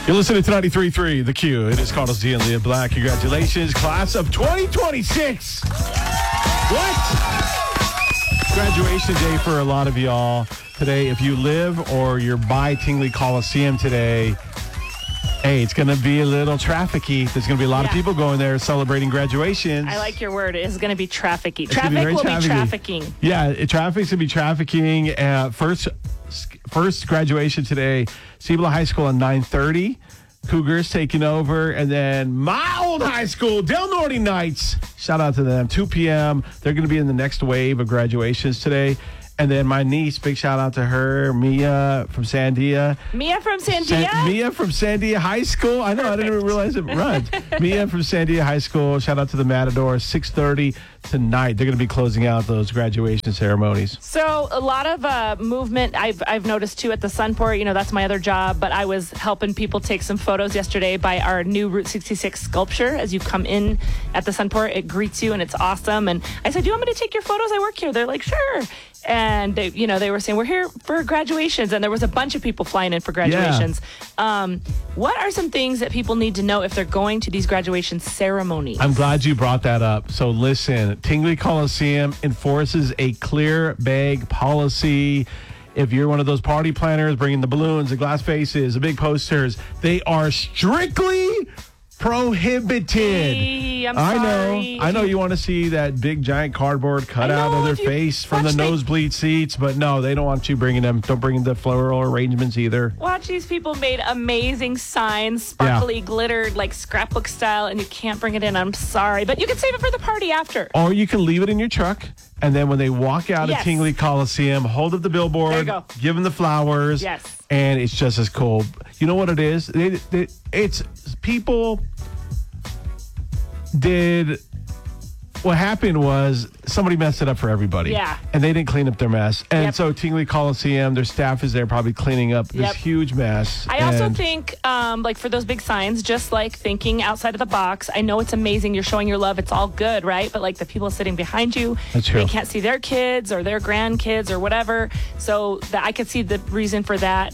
You're listening to 93.3 The Q. It is Carlos D and Leah Black. Congratulations, class of 2026. What? Graduation day for a lot of y'all today. If you live or you're by Tingley Coliseum today, hey, it's going to be a little trafficky. There's going to be a lot of people going there celebrating graduations. I like your word. It's going to be trafficky. Traffic will be trafficking. Yeah, traffic's going to be trafficking. First graduation today, Cibola High School at 9:30. Cougars taking over. And then my old high school, Del Norte Knights. Shout out to them. 2 p.m. They're going to be in the next wave of graduations today. And then my niece, big shout out to her, Mia from Sandia. Mia from Sandia? Mia from Sandia High School. I know, I didn't even realize it runs. Mia from Sandia High School. Shout out to the Matadors. 6:30 tonight. They're going to be closing out those graduation ceremonies. So a lot of movement I've noticed too at the Sunport. You know, that's my other job. But I was helping people take some photos yesterday by our new Route 66 sculpture. As you come in at the Sunport, it greets you and it's awesome. And I said, do you want me to take your photos? I work here. They're like, sure. And they were saying, we're here for graduations. And there was a bunch of people flying in for graduations. Yeah. What are some things that people need to know if they're going to these graduation ceremonies? I'm glad you brought that up. So listen, Tingley Coliseum enforces a clear bag policy. If you're one of those party planners bringing the balloons, the glass faces, the big posters, they are strictly prohibited. Hey, I'm sorry. I know you want to see that big giant cardboard cutout of their face from the nosebleed seats, but no, they don't want you bringing them. Don't bring the floral arrangements either. Watch, these people made amazing signs, sparkly, glittered, like scrapbook style, and you can't bring it in. I'm sorry, but you can save it for the party after. Or you can leave it in your truck, and then when they walk out of Tingley Coliseum, hold up the billboard, give them the flowers, and it's just as cool. You know what it is? It's people did. What happened was somebody messed it up for everybody. Yeah. And they didn't clean up their mess. And so Tingley Coliseum, their staff is there probably cleaning up this huge mess. I also think, like for those big signs, just like thinking outside of the box. I know it's amazing. You're showing your love. It's all good, right? But like the people sitting behind you, they can't see their kids or their grandkids or whatever. So I could see the reason for that.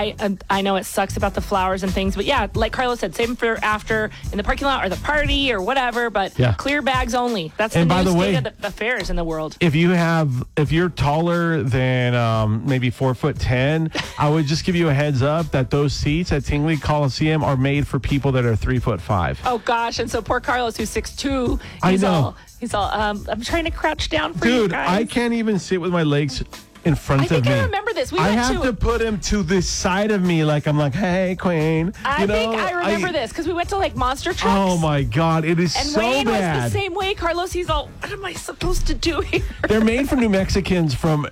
I know it sucks about the flowers and things, but yeah, like Carlos said, save them for after in the parking lot or the party or whatever, but clear bags only. That's the new state of the affairs in the world. If you're taller than maybe 4'10", I would just give you a heads up that those seats at Tingley Coliseum are made for people that are 3'5". Oh gosh, and so poor Carlos, who's 6'2", he's all I'm trying to crouch down for you guys. I can't even sit with my legs in front of me. I think I remember this. I have to put him to the side of me, like I'm like, hey, Queen. I think I remember this because we went to like monster trucks. Oh my God, it is so Wayne bad. Was the same way. Carlos, he's all, what am I supposed to do here? They're made for New Mexicans from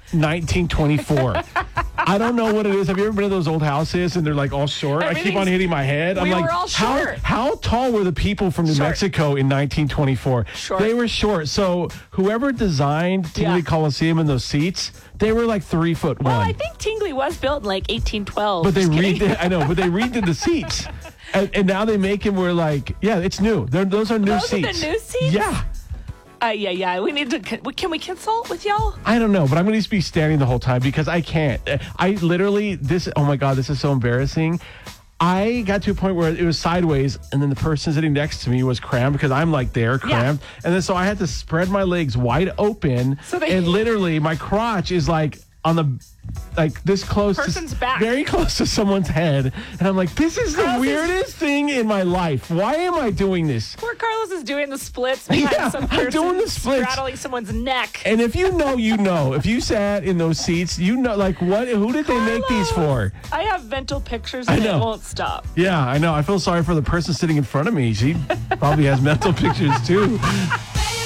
1924. I don't know what it is. Have you ever been to those old houses and they're like all short? I keep on hitting my head. I'm like, all short. How tall were the people from New Mexico in 1924? Short. They were short. So whoever designed Tingley Coliseum and those seats, they were like 3'1". Well, I think Tingley was built in like 1812. But they redid the seats. And now they make him where like, it's new. Those are new seats. Those are the new seats? Yeah. Yeah. We need to. Can we consult with y'all? I don't know, but I'm going to be standing the whole time because I can't. I literally, oh my God, this is so embarrassing. I got to a point where it was sideways, and then the person sitting next to me was cramped because I'm like there cramped. Yeah. And then so I had to spread my legs wide open, and literally my crotch is like on the, like this close person's back, very close to someone's head. And I'm like, this is the weirdest thing in my life. Why am I doing this? Poor Carlos is doing the splits behind some person, I'm doing the splits, straddling someone's neck. And if you know, if you sat in those seats, like what? Who did they make these for? I have mental pictures and it won't stop. Yeah, I know. I feel sorry for the person sitting in front of me. She probably has mental pictures too.